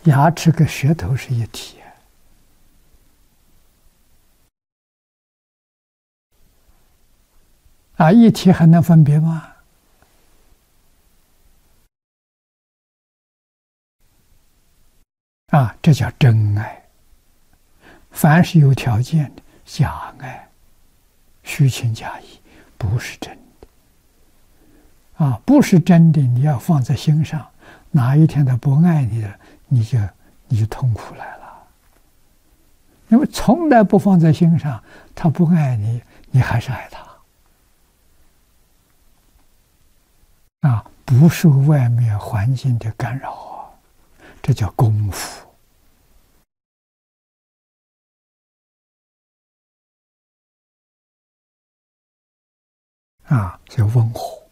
牙齿跟舌头是一体一体还能分别吗？这叫真爱。凡是有条件的假爱，虚情假意，不是真的。不是真的，你要放在心上，哪一天他不爱你了，你就痛苦来了。因为从来不放在心上，他不爱你，你还是爱他。不受外面环境的干扰这叫功夫。叫温和。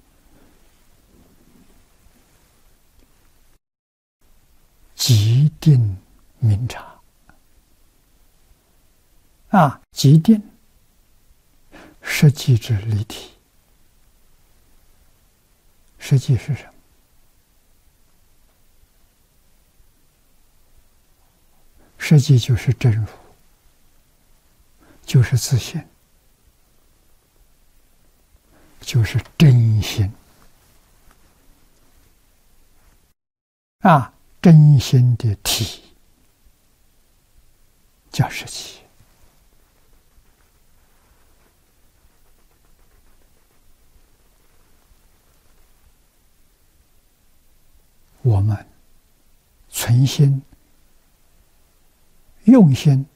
即定明察。即定，实际之立体。实际是什么？实际就是真如，就是自信，就是真心。真心的体叫实际。我们存心、用心，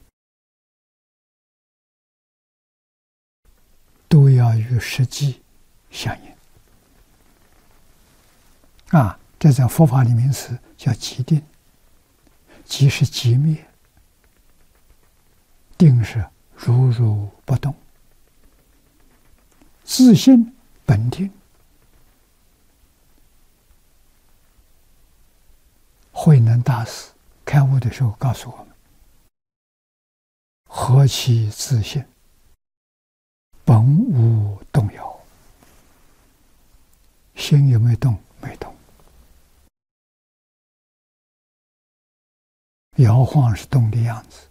都要与实际相应。这在佛法里名词叫即定。即是即灭，定是如如不动。自性本定。慧能大师开悟的时候告诉我们：何其自性，本无动摇。心有没有动？没动。摇晃是动的样子。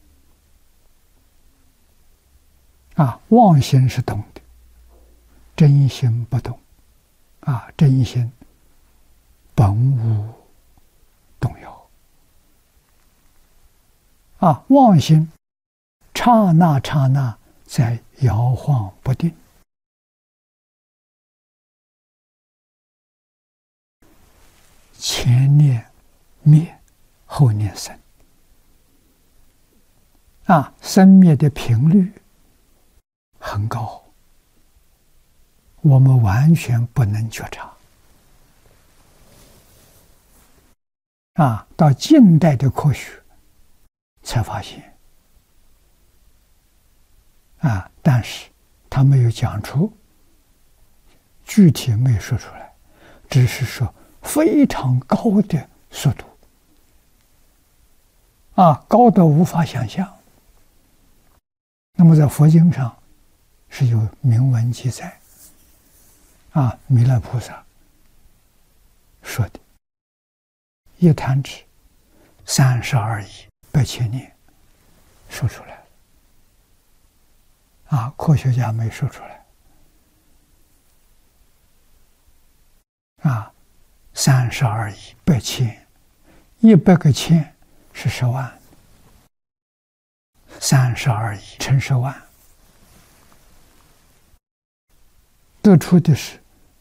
妄心是动的，真心不动。真心本无动摇。妄心刹那刹那在摇晃不定。前念灭，后念生。生灭的频率很高，我们完全不能觉察。到近代的科学才发现，但是他没有讲出，具体没有说出来，只是说非常高的速度，高得无法想象。那么在佛经上是有明文记载，弥勒菩萨说的，一弹指32亿8千年说出来了，科学家没说出来。32亿8千，100个千是10万，32亿乘10万，得出的是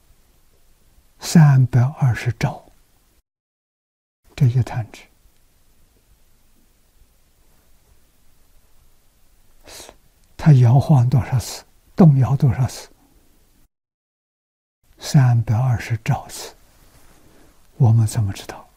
320兆。这一弹指，它摇晃多少次，动摇多少次？320兆次。我们怎么知道？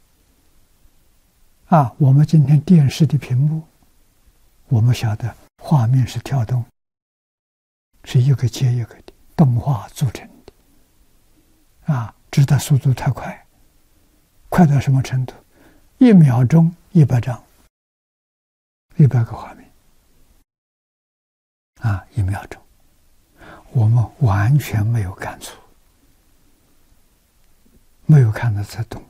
我们今天电视的屏幕，我们晓得画面是跳动，是一个接一个的动画组成的。知道速度太快，快到什么程度？1秒钟100张，100个画面。1秒钟，我们完全没有感触，没有看到在动。